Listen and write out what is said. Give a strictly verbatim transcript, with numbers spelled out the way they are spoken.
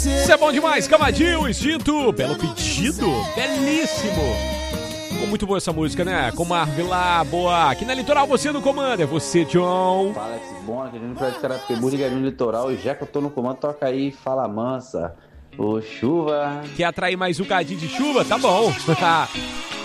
Isso é bom demais, Camadinho, Instinto, belo pedido, belíssimo. Ficou muito boa essa música, né? Com Marvin lá, boa. Aqui na Litoral você no comando, é você, John. Fala, esse bom, aqui no Prédio Carapibu, ligadinho no Litoral, e já que eu tô no comando, toca aí, fala mansa. Ô, chuva. Quer atrair mais um cadinho de chuva? Tá bom.